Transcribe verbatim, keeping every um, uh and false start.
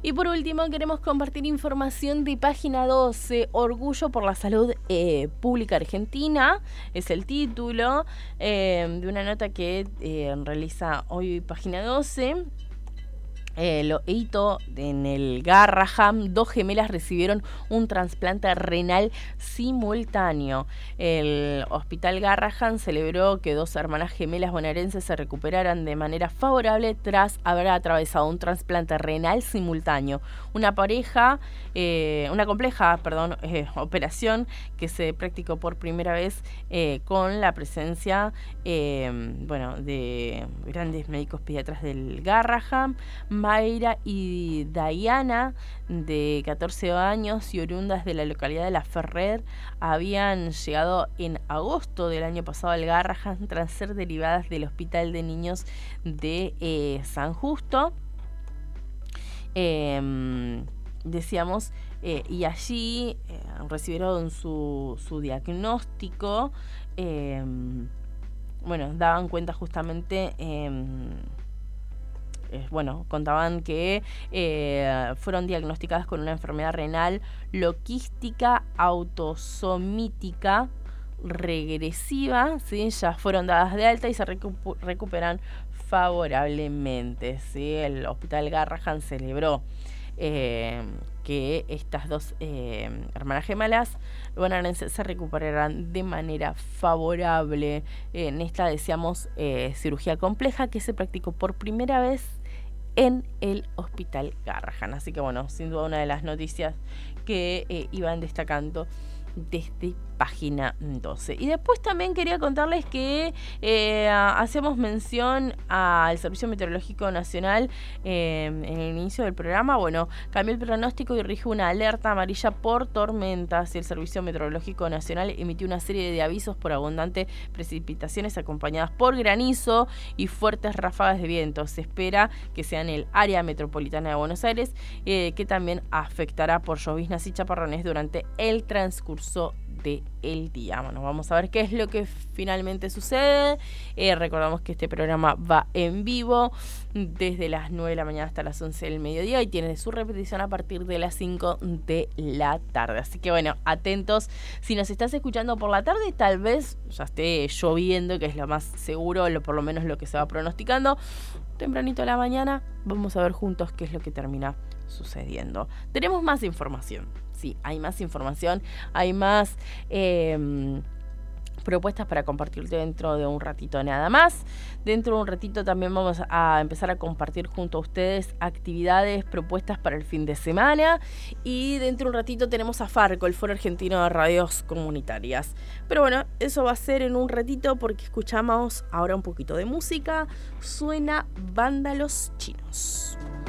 Y por último queremos compartir información de Página doce, Orgullo por la Salud eh, Pública Argentina, es el título eh, de una nota que eh, realiza hoy Página doce. Eh, lo hito en el Garraham, dos gemelas recibieron un trasplante renal simultáneo. El Hospital Garraham celebró que dos hermanas gemelas bonaerenses se recuperaran de manera favorable tras haber atravesado un trasplante renal simultáneo. Una pareja, eh, una compleja, perdón, eh, operación que se practicó por primera vez eh, con la presencia, eh, bueno, de grandes médicos pediatras del Garraham. Mayra y Diana, de catorce años y oriundas de la localidad de La Ferrer, habían llegado en agosto del año pasado al Garraham tras ser derivadas del Hospital de Niños de eh, San Justo. Eh, decíamos, eh, y allí eh, recibieron su, su diagnóstico. Eh, bueno, daban cuenta justamente... Eh, Bueno, contaban que eh, fueron diagnosticadas con una enfermedad renal loquística autosomítica regresiva, ¿sí? Ya fueron dadas de alta y se recu- recuperan favorablemente, ¿sí? El Hospital Garraham celebró eh, que estas dos eh, hermanas gemelas bonaerenses se recuperarán de manera favorable. En esta decíamos eh, cirugía compleja que se practicó por primera vez en el Hospital Garraham. Así que bueno, sin duda una de las noticias que eh, iban destacando desde Página doce. Y después también quería contarles que eh, hacemos mención al Servicio Meteorológico Nacional eh, en el inicio del programa. Bueno, cambió el pronóstico y rige una alerta amarilla por tormentas. Y el Servicio Meteorológico Nacional emitió una serie de avisos por abundantes precipitaciones acompañadas por granizo y fuertes ráfagas de viento. Se espera que sea en el área metropolitana de Buenos Aires, eh, que también afectará por lloviznas y chaparrones durante el transcurso del día. Bueno, vamos a ver qué es lo que finalmente sucede. Eh, recordamos que este programa va en vivo desde las nueve de la mañana hasta las once del mediodía y tiene su repetición a partir de las cinco de la tarde. Así que bueno, atentos. Si nos estás escuchando por la tarde, tal vez ya esté lloviendo, que es lo más seguro, lo, por lo menos lo que se va pronosticando. Tempranito a la mañana, vamos a ver juntos qué es lo que termina sucediendo. Tenemos más información. Sí, hay más información, hay más eh, propuestas para compartirte dentro de un ratito nada más. Dentro de un ratito también vamos a empezar a compartir junto a ustedes actividades, propuestas para el fin de semana. Y dentro de un ratito tenemos a Farco, el Foro Argentino de Radios Comunitarias. Pero bueno, eso va a ser en un ratito porque escuchamos ahora un poquito de música. Suena Vándalos Chinos.